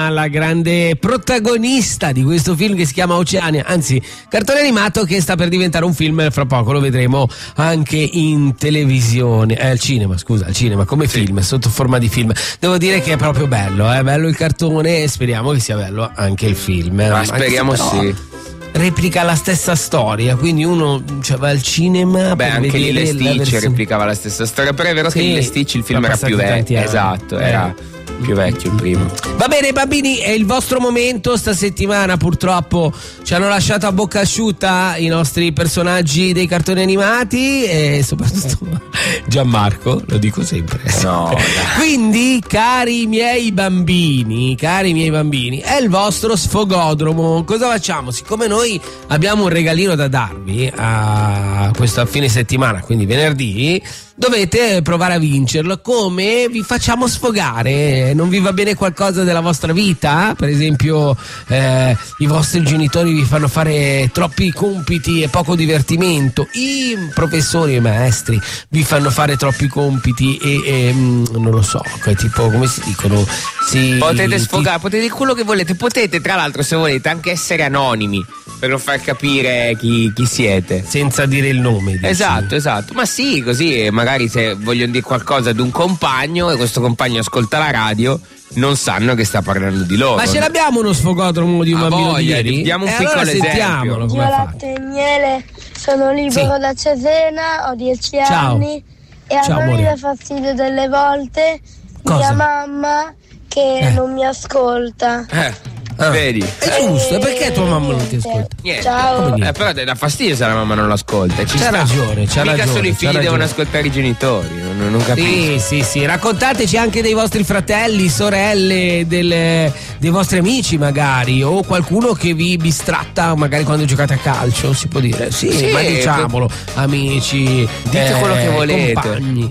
la grande protagonista di questo film che si chiama Oceania, anzi cartone animato che sta per diventare un film, fra poco lo vedremo anche in televisione, al cinema come film, sotto forma di film. Devo dire che è proprio bello, è bello il cartone e speriamo che sia bello anche il film. Ma speriamo sì. Replica la stessa storia, quindi uno va al cinema. Beh, anche Lilo e Stitch replicava la stessa storia, però è vero che Lilo e Stitch il film era più vecchio. Esatto, era più vecchio il primo. Va bene bambini, è il vostro momento. Sta settimana purtroppo ci hanno lasciato a bocca asciutta i nostri personaggi dei cartoni animati e soprattutto Gianmarco, lo dico sempre. No, quindi cari miei bambini, è il vostro sfogodromo. Cosa facciamo? Siccome noi abbiamo un regalino da darvi a questo fine settimana, quindi venerdì, dovete provare a vincerlo. Come vi facciamo sfogare? Non vi va bene qualcosa della vostra vita? Per esempio i vostri genitori vi fanno fare troppi compiti e poco divertimento, i professori e i maestri vi fanno fare troppi compiti e non lo so, tipo come si dicono? Potete sfogare, potete dire quello che volete, potete tra l'altro se volete anche essere anonimi per non far capire chi siete, senza dire il nome. Dici? Esatto, ma sì, così magari se vogliono dire qualcosa ad un compagno e questo compagno ascolta la radio, non sanno che sta parlando di loro. Ma ce l'abbiamo uno sfogodromo di un bambino di ieri? Diamo un piccolo esempio. Io latte e miele, sono libero da Cesena, ho 10 anni e a me mi dà fastidio delle volte mia mamma che non mi ascolta. Vedi? È giusto, perché tua mamma non ti ascolta? Niente. Ciao. Però ti dà fastidio se la mamma non l'ascolta. C'ha ragione. Mica solo i figli devono ascoltare i genitori, non capisco. Sì. Raccontateci anche dei vostri fratelli, sorelle, dei vostri amici magari, o qualcuno che vi bistratta magari quando giocate a calcio, si può dire. Sì, ma diciamolo, amici, dite quello che volete. Compagni.